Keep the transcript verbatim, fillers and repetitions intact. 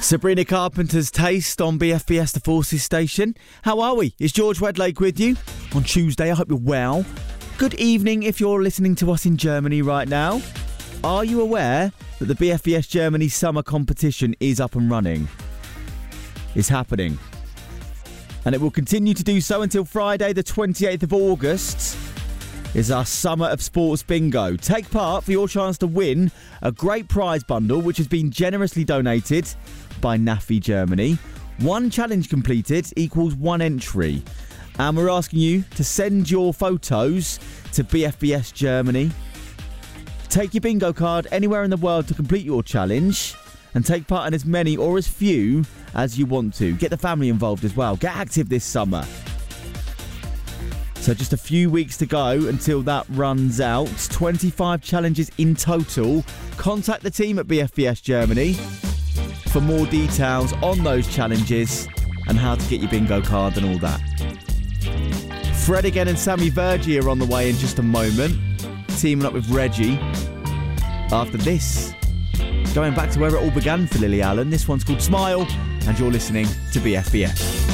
Sabrina Carpenter's Taste on B F B S The Forces station. How are we? It's George Wedlake with you on Tuesday. I hope you're well. Good evening if you're listening to us in Germany right now. Are you aware that the B F B S Germany summer competition is up and running? It's happening. And it will continue to do so until Friday the twenty-eighth of August. Is our Summer of Sports Bingo. Take part for your chance to win a great prize bundle which has been generously donated by N A F I Germany. One challenge completed equals one entry. And we're asking you to send your photos to B F B S Germany. Take your bingo card anywhere in the world to complete your challenge and take part in as many or as few as you want to. Get the family involved as well. Get active this summer. So just a few weeks to go until that runs out. twenty-five challenges in total. Contact the team at B F B S Germany for more details on those challenges and how to get your bingo card and all that. Fred again and Sammy Vergi are on the way in just a moment, teaming up with Reggie. After this, going back to where it all began for Lily Allen. This one's called Smile, and you're listening to B F B S.